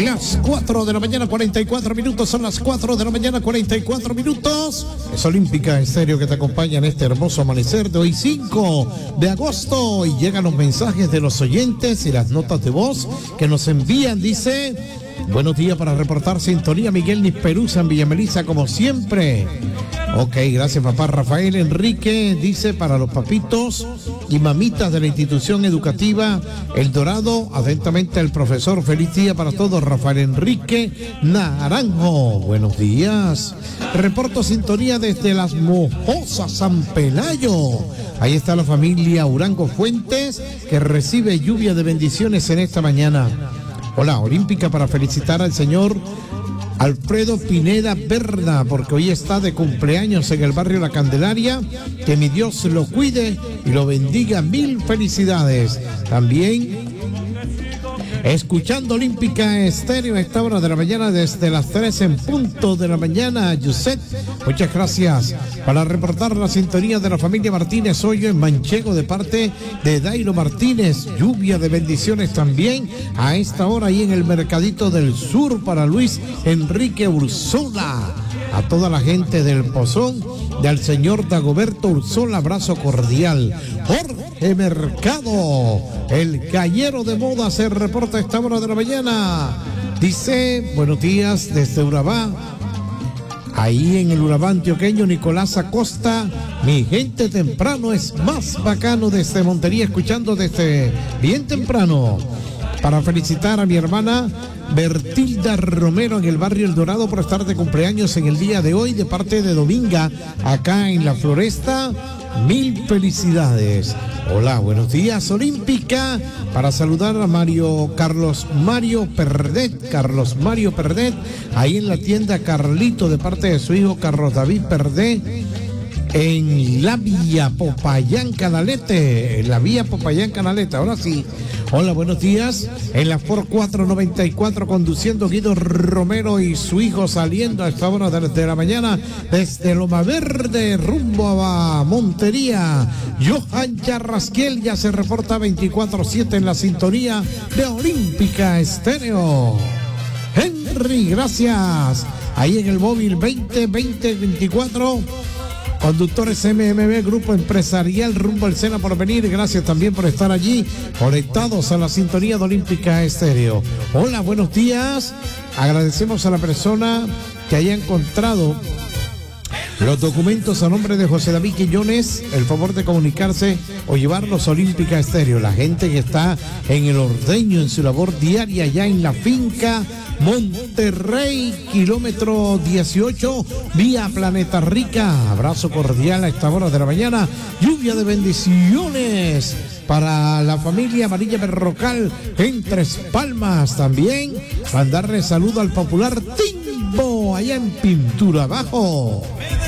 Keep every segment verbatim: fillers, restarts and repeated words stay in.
Las cuatro de la mañana, cuarenta y cuatro minutos, son las cuatro de la mañana, cuarenta y cuatro minutos. Es Olímpica Estéreo que te acompaña en este hermoso amanecer de hoy, cinco de agosto. Y llegan los mensajes de los oyentes y las notas de voz que nos envían. Dice: buenos días, para reportar sintonía, Miguel Nisperuza en Villa Melissa, como siempre. Ok, gracias, papá. Rafael Enrique dice: para los papitos y mamitas de la institución educativa El Dorado, atentamente el profesor. Feliz día para todos, Rafael Enrique Naranjo. Buenos días. Reporto sintonía desde Las Mojosas, San Pelayo. Ahí está la familia Urango Fuentes, que recibe lluvia de bendiciones en esta mañana. Hola, Olímpica, para felicitar al señor Alfredo Pineda Berna, porque hoy está de cumpleaños en el barrio La Candelaria. Que mi Dios lo cuide y lo bendiga. Mil felicidades. También escuchando Olímpica Estéreo a esta hora de la mañana, desde las tres en punto de la mañana. Yuset, muchas gracias. Para reportar la sintonía de la familia Martínez Hoyo en Manchego, de parte de Dairo Martínez. Lluvia de bendiciones también a esta hora ahí en el Mercadito del Sur para Luis Enrique Ursola. A toda la gente del Pozón, del señor Dagoberto Ursola, abrazo cordial. Jorge Mercado, el gallero de moda, se reporta a esta hora de la mañana. Dice: buenos días desde Urabá. Ahí en el Urabá antioqueño, Nicolás Acosta. Mi gente, temprano es más bacano, desde Montería, escuchando desde bien temprano. Para felicitar a mi hermana Bertilda Romero en el barrio El Dorado por estar de cumpleaños en el día de hoy, de parte de Dominga, acá en La Floresta. Mil felicidades. Hola, buenos días, Olímpica. Para saludar a Mario Carlos Mario Perdet, Carlos Mario Perdet, ahí en la tienda Carlito, de parte de su hijo Carlos David Perdet, en la vía Popayán Canalete, en la vía Popayán Canalete. Ahora sí. Hola, buenos días. En la Ford cuatro noventa y cuatro, conduciendo Guido Romero y su hijo, saliendo a esta hora de la mañana desde Loma Verde rumbo a Montería. Johan Charrasquiel ya se reporta veinticuatro siete en la sintonía de Olímpica Estéreo. Henry, gracias. Ahí en el móvil veinte veinte veinticuatro. Conductores M M B, Grupo Empresarial rumbo al Sena por venir. Gracias también por estar allí, conectados a la sintonía de Olímpica Estéreo. Hola, buenos días. Agradecemos a la persona que haya encontrado los documentos a nombre de José David Quiñones, el favor de comunicarse o llevarlos a Olímpica Estéreo. La gente que está en el ordeño, en su labor diaria, ya en la finca Monterrey, kilómetro dieciocho, vía Planeta Rica. Abrazo cordial a esta hora de la mañana. Lluvia de bendiciones para la familia Amarilla Berrocal en Tres Palmas. También mandarle saludo al popular Timbo, allá en Pintura Abajo.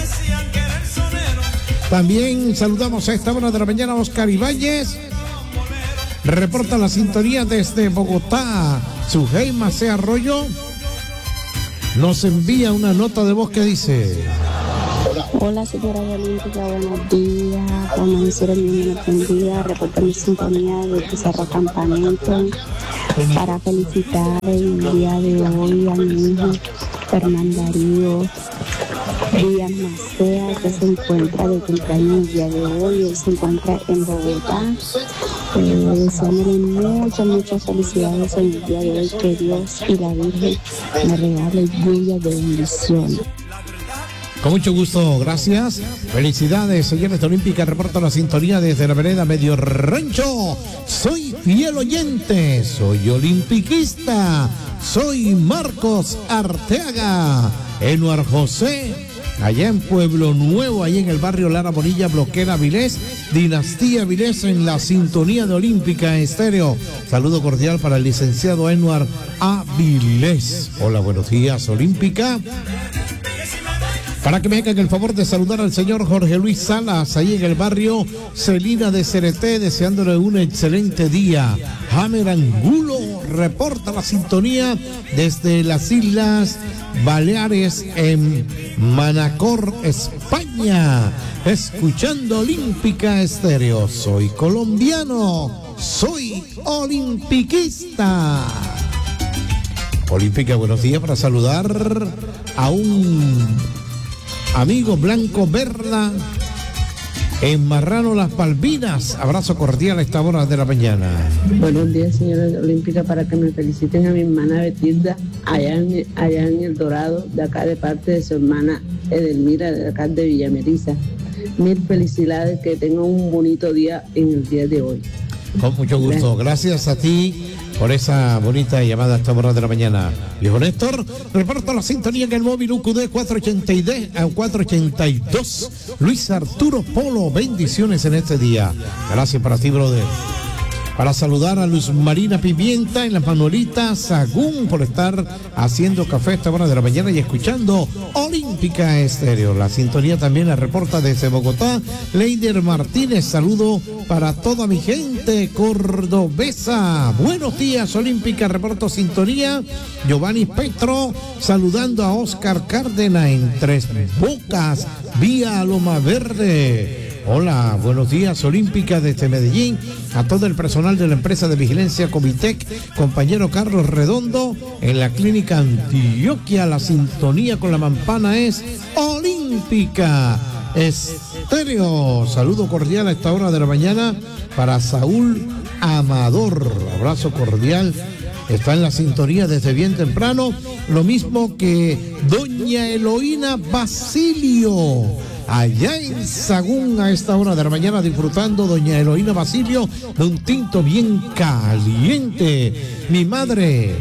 También saludamos a esta hora de la mañana a Oscar Ibáñez. Reporta la sintonía desde Bogotá. Sujei Macea Arroyo nos envía una nota de voz que dice: hola, señora Olímpica, buenos días. Cuando me hicieron mi buen día, reporta mi sintonía de Pizarro Campamento para felicitar el día de hoy a mi hijo Fernando Darío Díaz Macea, que se encuentra de cumpleaños el día de hoy. Él se encuentra en Bogotá. Eh, deseándole muchas, muchas felicidades en el día de hoy. Que Dios y la Virgen me regalen lluvia de bendición. Con mucho gusto, gracias. Felicidades, señores de Olímpica. Reporta la sintonía desde la vereda Medio Rancho. Soy fiel oyente, soy olimpiquista, soy Marcos Arteaga, Enuar José, allá en Pueblo Nuevo, ahí en el barrio Lara Bonilla, Bloquera Vilés, Dinastía Vilés, en la sintonía de Olímpica Estéreo. Saludo cordial para el licenciado Enuar Avilés. Hola, buenos días, Olímpica. Para que me hagan el favor de saludar al señor Jorge Luis Salas, ahí en el barrio Celina de Cereté, deseándole un excelente día. Jamer Angulo reporta la sintonía desde las Islas Baleares en Manacor, España, escuchando Olímpica Estéreo. Soy colombiano, soy olimpiquista. Olímpica, buenos días, para saludar a un amigo Blanco Berna en Marrano Las Palminas. Abrazo cordial a esta hora de la mañana. Buenos días, señora Olímpica, para que me feliciten a mi hermana Betilda allá en, allá en El Dorado, de acá de parte de su hermana Edelmira, de acá de Villameriza. Mil felicidades, que tengan un bonito día en el día de hoy. Con mucho gusto, gracias a ti por esa bonita llamada a esta hora de la mañana. Viejo Néstor, reporto la sintonía en el móvil U Q D cuatrocientos ochenta y dos. Luis Arturo Polo, bendiciones en este día. Gracias para ti, brother. Para saludar a Luz Marina Pimienta en las Manuelitas Sagún por estar haciendo café a esta hora de la mañana y escuchando Olímpica Estéreo. La sintonía también la reporta desde Bogotá Leider Martínez. Saludo para toda mi gente cordobesa. Buenos días, Olímpica, reporto sintonía. Giovanni Petro saludando a Oscar Cárdenas en Tres Bocas, vía Loma Verde. Hola, buenos días, Olímpica, desde Medellín, a todo el personal de la empresa de vigilancia Comitec, compañero Carlos Redondo, en la clínica Antioquia. La sintonía con la mampana es Olímpica Estéreo. Saludo cordial a esta hora de la mañana para Saúl Amador. Abrazo cordial. Está en la sintonía desde bien temprano, lo mismo que doña Eloína Basilio, allá en Sagún a esta hora de la mañana, disfrutando doña Eloína Basilio de un tinto bien caliente. Mi madre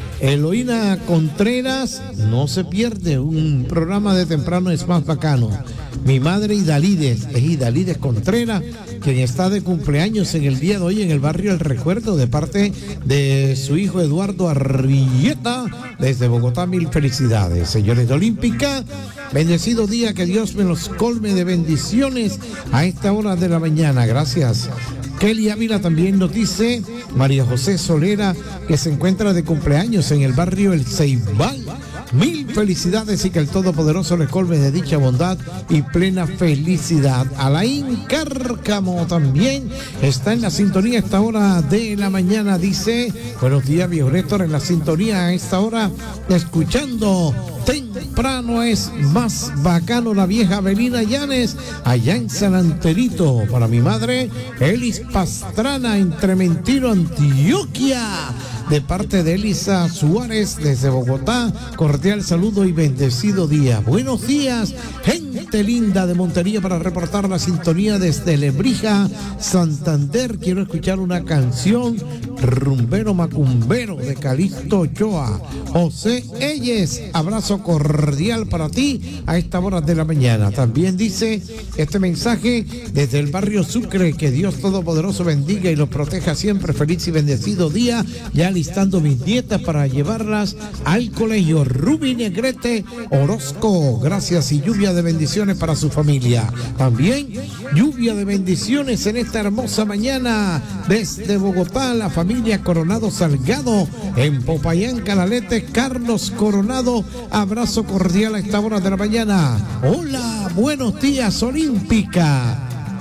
Eloína Contreras no se pierde un programa de temprano, es más bacano. Mi madre Idalides, es Idalides Contreras, quien está de cumpleaños en el día de hoy en el barrio El Recuerdo, de parte de su hijo Eduardo Arrieta, desde Bogotá. Mil felicidades, señores de Olímpica. Bendecido día, que Dios me los colme de bendiciones a esta hora de la mañana. Gracias. Kelly Ávila también nos dice, María José Solera, que se encuentra de cumpleaños en el barrio El Ceibal. Mil felicidades y que el Todopoderoso le colme de dicha bondad y plena felicidad. Alain Cárcamo también está en la sintonía a esta hora de la mañana. Dice, buenos días, viejo Néstor, en la sintonía a esta hora, escuchando temprano es más bacano, la vieja Belina Llanes, allá en San Anterito. Para mi madre, Elis Pastrana, en Trementino, Antioquia, de parte de Elisa Suárez desde Bogotá. Cordial saludo y bendecido día. Buenos días, gente linda de Montería, para reportar la sintonía desde Lebrija, Santander. Quiero escuchar una canción, Rumbero Macumbero, de Calixto Ochoa. José Elles, abrazo cordial para ti a esta hora de la mañana. También dice este mensaje desde el barrio Sucre, que Dios Todopoderoso bendiga y los proteja siempre. Feliz y bendecido día. Ya listando mis nietas para llevarlas al colegio. Ruby Negrete Orozco, gracias y lluvia de bendiciones para su familia. También lluvia de bendiciones en esta hermosa mañana desde Bogotá, la familia Coronado Salgado en Popayán, Calalete. Carlos Coronado, abrazo cordial a esta hora de la mañana. Hola, buenos días, Olímpica.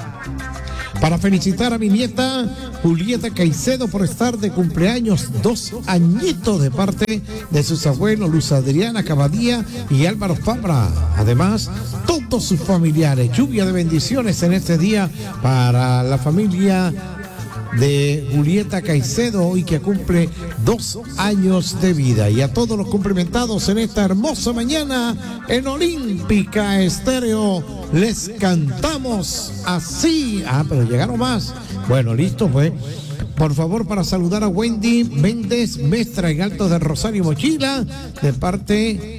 Para felicitar a mi nieta Julieta Caicedo por estar de cumpleaños, dos añitos, de parte de sus abuelos Luz Adriana Cabadía y Álvaro Fabra. Además, todos sus familiares. Lluvia de bendiciones en este día para la familia de Julieta Caicedo, hoy que cumple dos años de vida. Y a todos los cumplimentados en esta hermosa mañana en Olímpica Estéreo, les cantamos así. Ah, pero llegaron más. Bueno, listo, pues. Por favor, para saludar a Wendy Méndez Mestra en Alto de Rosario, Mochila, de parte